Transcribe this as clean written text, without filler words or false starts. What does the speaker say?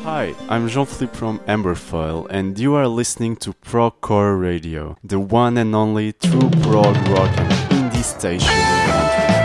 Hi, I'm Jean-Philippe from Amberfoil, and you are listening to Procore Radio, the one and only true prog rock and indie station in Montreal.